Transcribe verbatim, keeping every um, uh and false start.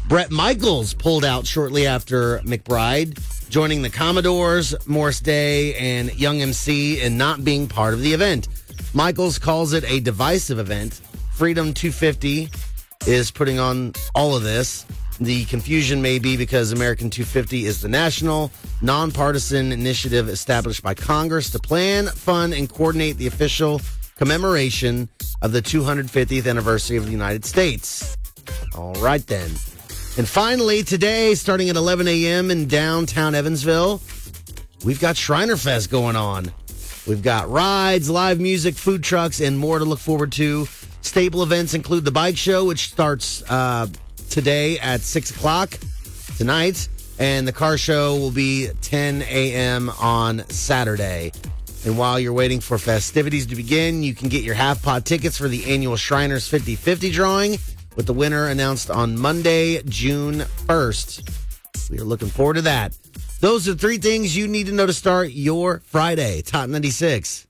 Bret Michaels pulled out shortly after McBride, joining the Commodores, Morris Day, and Young M C in not being part of the event. Michaels calls it a divisive event. Freedom two fifty is putting on all of this. The confusion may be because American two fifty is the national, nonpartisan initiative established by Congress to plan, fund, and coordinate the official commemoration of the two hundred fiftieth anniversary of the United States. All right, then. And finally, today, starting at eleven a.m. in downtown Evansville, we've got Shriner Fest going on. We've got rides, live music, food trucks, and more to look forward to. Staple events include the bike show, which starts uh, today at six o'clock tonight. And the car show will be ten a.m. on Saturday. And while you're waiting for festivities to begin, you can get your half-pot tickets for the annual Shriners fifty fifty drawing, with the winner announced on Monday, June first. We are looking forward to that. Those are three things you need to know to start your Friday. Top ninety-six.